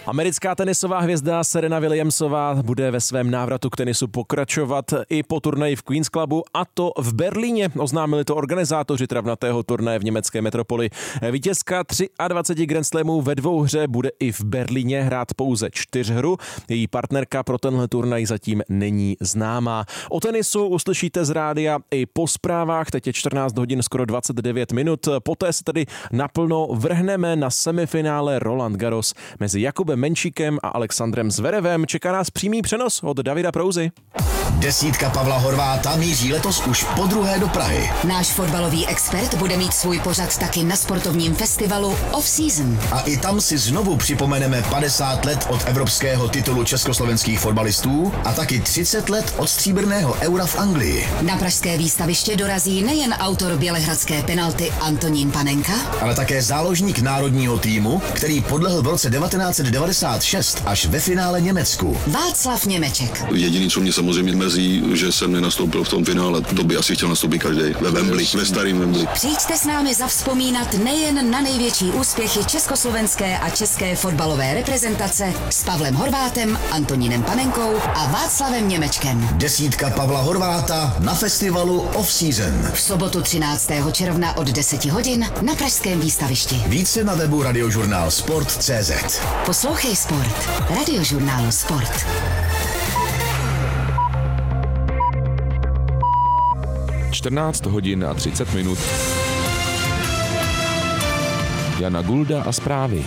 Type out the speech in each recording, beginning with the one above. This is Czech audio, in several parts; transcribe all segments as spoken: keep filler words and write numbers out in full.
Americká tenisová hvězda Serena Williamsová bude ve svém návratu k tenisu pokračovat i po turnaji v Queen's Clubu, a to v Berlíně. Oznámili to organizátoři travnatého turnaje v německé metropoli. Vítězka dvacet tři Grand Slamů ve dvouhře bude i v Berlíně hrát pouze čtyřhru. Její partnerka pro tenhle turnaj zatím není známá. O tenisu uslyšíte z rádia i po zprávách. Teď je čtrnáct hodin skoro dvacet devět minut. Poté se tedy naplno vrhneme na semifinále Roland Garros mezi Jakubem Menšíkem a Alexandrem Zverevem. Čeká nás přímý přenos od Davida Prouzy. Desítka Pavla Horváta míří letos už podruhé do Prahy. Náš fotbalový expert bude mít svůj pořad taky na sportovním festivalu Off Season. A i tam si znovu připomeneme padesát let od evropského titulu československých fotbalistů a taky třicet let od stříbrného eura v Anglii. Na pražské výstaviště dorazí nejen autor bělehradské penalty Antonín Panenka, ale také záložník národního týmu, který podlehl v roce devatenáct set devadesát šest až ve finále Německu. Václav Němeček. Jediný, co mě samozřejmě mrzí, že jsem nenastoupil v tom finále. To by asi chtěl nastoupit každý. Ve Wembley, ve starým Wembley. Přijďte s námi zavzpomínat nejen na největší úspěchy československé a české fotbalové reprezentace s Pavlem Horvátem, Antonínem Panenkou a Václavem Němečkem. Desítka Pavla Horváta na festivalu Off Season. V sobotu třináctého června od deseti hodin na pražském výstavišti. Více na webu Radiožurnál Sport tečka cé zet. Poslouchej Sport. Radiožurnálu Sport. čtrnáct hodin a třicet minut. Jana Gulda a zprávy.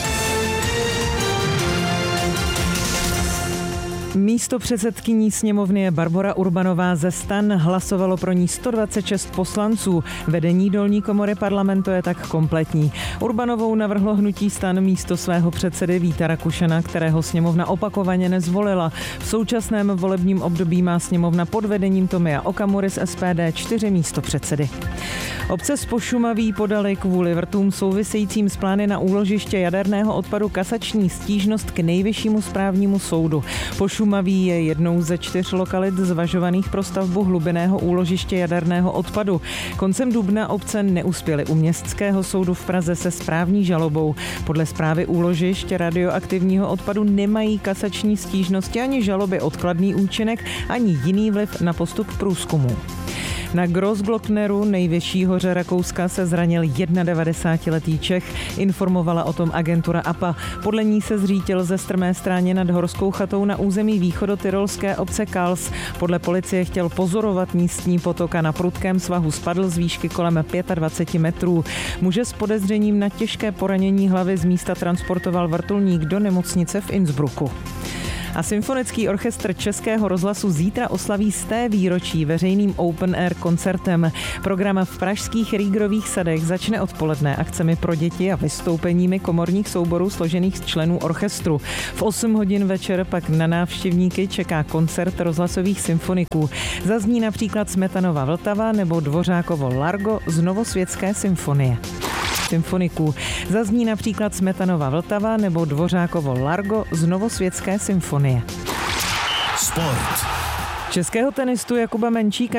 Místo předsedkyní sněmovny je Barbora Urbanová ze STAN. Hlasovalo pro ní sto dvacet šest poslanců. Vedení dolní komory parlamentu je tak kompletní. Urbanovou navrhlo hnutí STAN místo svého předsedy Víta Rakušana, kterého sněmovna opakovaně nezvolila. V současném volebním období má sněmovna pod vedením Tomia Okamury z S P D čtyři místopředsedy. Obce z Pošumaví podaly kvůli vrtům souvisejícím s plány na úložiště jaderného odpadu kasační stížnost k Nejvyššímu správnímu soudu. Pošumaví je jednou ze čtyř lokalit zvažovaných pro stavbu hlubinného úložiště jaderného odpadu. Koncem dubna obce neuspěly u Městského soudu v Praze se správní žalobou. Podle správy úložišť radioaktivního odpadu nemají kasační stížnosti ani žaloby odkladný účinek, ani jiný vliv na postup průzkumu. Na Grossglockneru, nejvyšší hoře Rakouska, se zranil devadesátiletý Čech, informovala o tom agentura A P A. Podle ní se zřítil ze strmé stráně nad horskou chatou na území východotyrolské obce Kals. Podle policie chtěl pozorovat místní potok a na prudkém svahu spadl z výšky kolem dvacet pět metrů. Muže s podezřením na těžké poranění hlavy z místa transportoval vrtulník do nemocnice v Innsbrucku. A Symfonický orchestr Českého rozhlasu zítra oslaví sté výročí veřejným open air koncertem. Program v pražských Rýgrových sadech začne odpoledne akcemi pro děti a vystoupeními komorních souborů složených z členů orchestru. V osm hodin večer pak na návštěvníky čeká koncert rozhlasových symfoniků. Zazní například Smetanova Vltava nebo Dvořákovo Largo z Novosvětské symfonie. Symfoniků. Zazní například Smetanova Vltava nebo Dvořákovo Largo z Novosvětské symfonie. Sport. Českého tenistu Jakuba Menšíka